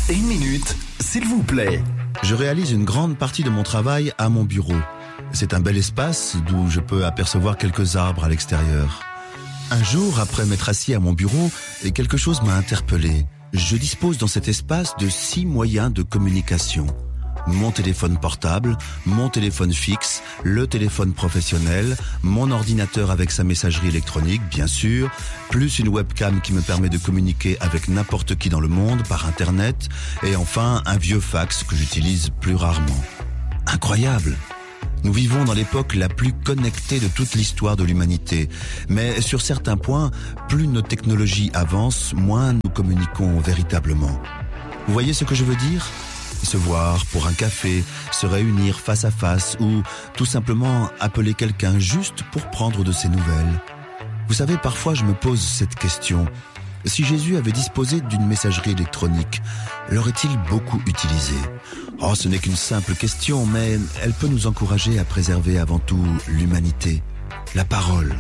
Une minute, s'il vous plaît. Je réalise une grande partie de mon travail à mon bureau. C'est un bel espace d'où je peux apercevoir quelques arbres à l'extérieur. Un jour, après m'être assis à mon bureau, quelque chose m'a interpellé. Je dispose dans cet espace de 6 moyens de communication. Mon téléphone portable, mon téléphone fixe, le téléphone professionnel, mon ordinateur avec sa messagerie électronique, bien sûr, plus une webcam qui me permet de communiquer avec n'importe qui dans le monde par Internet, et enfin un vieux fax que j'utilise plus rarement. Incroyable! Nous vivons dans l'époque la plus connectée de toute l'histoire de l'humanité. Mais sur certains points, plus nos technologies avancent, moins nous communiquons véritablement. Vous voyez ce que je veux dire ? Se voir pour un café, se réunir face à face ou tout simplement appeler quelqu'un juste pour prendre de ses nouvelles. Vous savez, parfois je me pose cette question. Si Jésus avait disposé d'une messagerie électronique, l'aurait-il beaucoup utilisée ? Oh, ce n'est qu'une simple question, mais elle peut nous encourager à préserver avant tout l'humanité, la parole.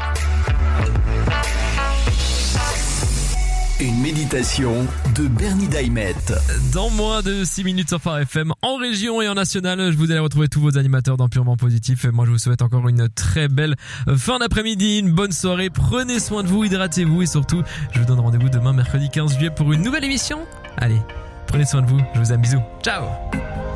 Une méditation de Bernie Daimet. Dans moins de 6 minutes sur Phare FM, en région et en national, je vous allez retrouver tous vos animateurs dans Purement Positif. Moi, je vous souhaite encore une très belle fin d'après-midi, une bonne soirée. Prenez soin de vous, hydratez-vous et surtout, je vous donne rendez-vous demain, mercredi 15 juillet, pour une nouvelle émission. Allez, prenez soin de vous, je vous aime, bisous. Ciao!